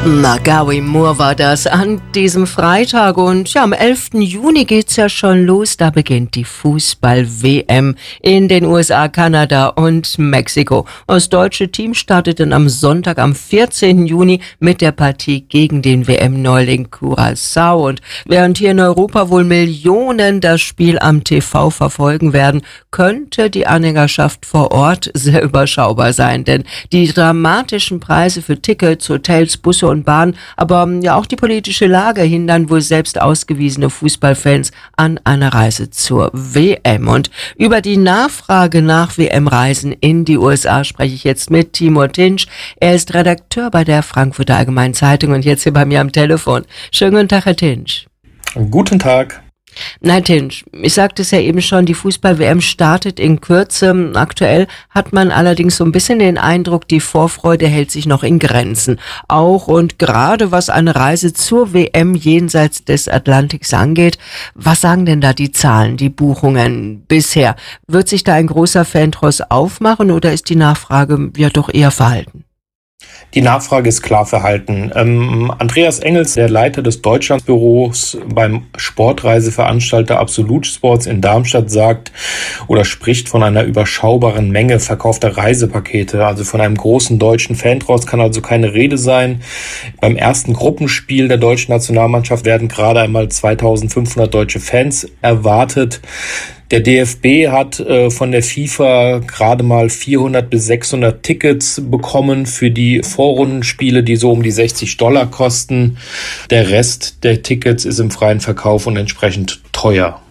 Magawi Moore war das an diesem Freitag und ja, am 11. Juni geht's ja schon los. Da beginnt die Fußball-WM in den USA, Kanada und Mexiko. Das deutsche Team startet dann am Sonntag, am 14. Juni mit der Partie gegen den WM-Neuling Curaçao. Und während hier in Europa wohl Millionen das Spiel am TV verfolgen werden, könnte die Anhängerschaft vor Ort sehr überschaubar sein. Denn die dramatischen Preise für Tickets, Hotels, Busse und Bahn, aber ja auch die politische Lage hindern wohl selbst ausgewiesene Fußballfans an einer Reise zur WM. Und über die Nachfrage nach WM-Reisen in die USA spreche ich jetzt mit Timur Tinsch. Er ist Redakteur bei der Frankfurter Allgemeinen Zeitung und jetzt hier bei mir am Telefon. Schönen guten Tag, Herr Tinsch. Guten Tag. Nein, Tinsch, ich sagte es ja eben schon, die Fußball-WM startet in Kürze. Aktuell hat man allerdings so ein bisschen den Eindruck, die Vorfreude hält sich noch in Grenzen. Auch und gerade was eine Reise zur WM jenseits des Atlantiks angeht. Was sagen denn da die Zahlen, die Buchungen bisher? Wird sich da ein großer Fantross aufmachen oder ist die Nachfrage ja doch eher verhalten? Die Nachfrage ist klar verhalten. Andreas Engels, der Leiter des Deutschlandbüros beim Sportreiseveranstalter Absolut Sports in Darmstadt, sagt oder spricht von einer überschaubaren Menge verkaufter Reisepakete. Also von einem großen deutschen Fantross kann also keine Rede sein. Beim ersten Gruppenspiel der deutschen Nationalmannschaft werden gerade einmal 2500 deutsche Fans erwartet. Der DFB hat von der FIFA gerade mal 400 bis 600 Tickets bekommen für die Vorrundenspiele, die so um die $60 kosten. Der Rest der Tickets ist im freien Verkauf und entsprechend teuer.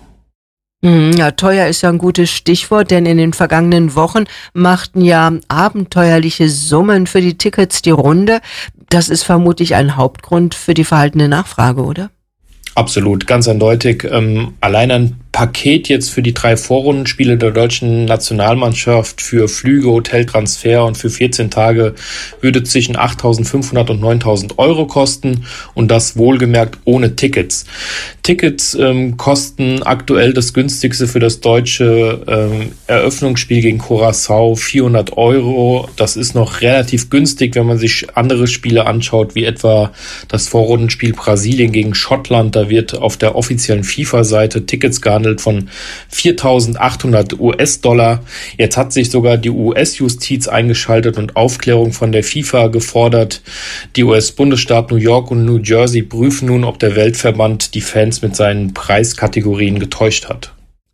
Ja, teuer ist ja ein gutes Stichwort, denn in den vergangenen Wochen machten ja abenteuerliche Summen für die Tickets die Runde. Das ist vermutlich ein Hauptgrund für die verhaltene Nachfrage, oder? Absolut, ganz eindeutig. Allein ein Paket jetzt für die 3 Vorrundenspiele der deutschen Nationalmannschaft für Flüge, Hoteltransfer und für 14 Tage würde zwischen 8.500 und 9.000 Euro kosten und das wohlgemerkt ohne Tickets. Tickets kosten aktuell das günstigste für das deutsche Eröffnungsspiel gegen Curaçao 400 Euro. Das ist noch relativ günstig, wenn man sich andere Spiele anschaut, wie etwa das Vorrundenspiel Brasilien gegen Schottland. Da wird auf der offiziellen FIFA-Seite Tickets gehandelt von 4.800 US-Dollar. Jetzt hat sich sogar die US-Justiz eingeschaltet und Aufklärung von der FIFA gefordert. Die US-Bundesstaaten New York und New Jersey prüfen nun, ob der Weltverband die Fans mit seinen Preiskategorien getäuscht hat.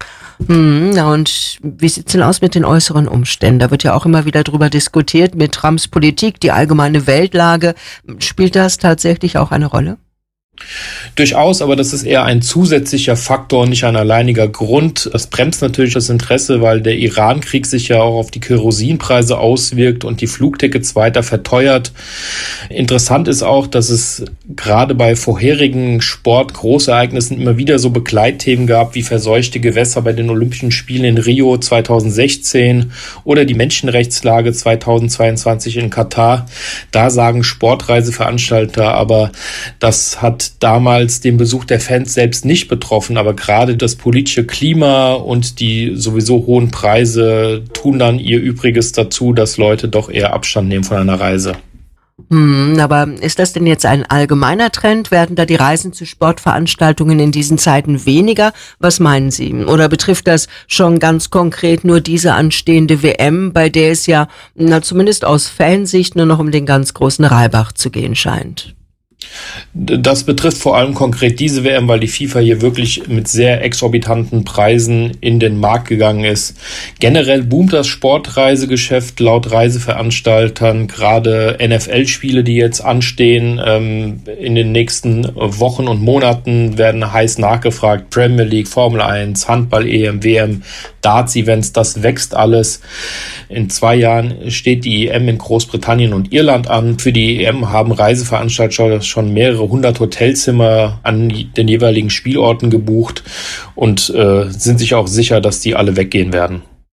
Na und wie sieht's denn aus mit den äußeren Umständen? Da wird ja auch immer wieder drüber diskutiert mit Trumps Politik, die allgemeine Weltlage. Spielt das tatsächlich auch eine Rolle? Durchaus, aber das ist eher ein zusätzlicher Faktor, nicht ein alleiniger Grund. Das bremst natürlich das Interesse, weil der Iran-Krieg sich ja auch auf die Kerosinpreise auswirkt und die Flugtickets weiter verteuert. Interessant ist auch, dass es gerade bei vorherigen Sport-Großereignissen immer wieder so Begleitthemen gab, wie verseuchte Gewässer bei den Olympischen Spielen in Rio 2016 oder die Menschenrechtslage 2022 in Katar. Da sagen Sportreiseveranstalter aber, das hat damals den Besuch der Fans selbst nicht betroffen, aber gerade das politische Klima und die sowieso hohen Preise tun dann ihr Übriges dazu, dass Leute doch eher Abstand nehmen von einer Reise. Aber ist das denn jetzt ein allgemeiner Trend? Werden da die Reisen zu Sportveranstaltungen in diesen Zeiten weniger? Was meinen Sie? Oder betrifft das schon ganz konkret nur diese anstehende WM, bei der es ja zumindest aus Fansicht nur noch um den ganz großen Reibach zu gehen scheint? Das betrifft vor allem konkret diese WM, weil die FIFA hier wirklich mit sehr exorbitanten Preisen in den Markt gegangen ist. Generell boomt das Sportreisegeschäft laut Reiseveranstaltern. Gerade NFL-Spiele, die jetzt anstehen, in den nächsten Wochen und Monaten werden heiß nachgefragt. Premier League, Formel 1, Handball, EM, WM, Darts-Events, das wächst alles. In 2 Jahren steht die EM in Großbritannien und Irland an. Für die EM haben Reiseveranstalter schon mehrere 100 Hotelzimmer an den jeweiligen Spielorten gebucht und sind sich auch sicher, dass die alle weggehen werden.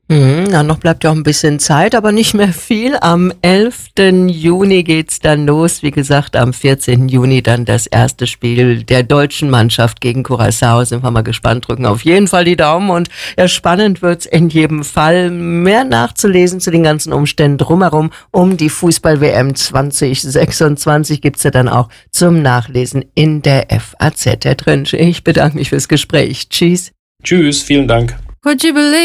Noch bleibt ja auch ein bisschen Zeit, aber nicht mehr viel. Am 11. Juni geht's dann los. Wie gesagt, am 14. Juni dann das erste Spiel der deutschen Mannschaft gegen Curaçao. Sind wir mal gespannt, drücken auf jeden Fall die Daumen. Und ja, spannend wird's in jedem Fall. Mehr nachzulesen zu den ganzen Umständen drumherum um die Fußball-WM 2026 gibt's ja dann auch zum Nachlesen in der FAZ. Herr Trönsch, ich bedanke mich fürs Gespräch. Tschüss. Tschüss, vielen Dank.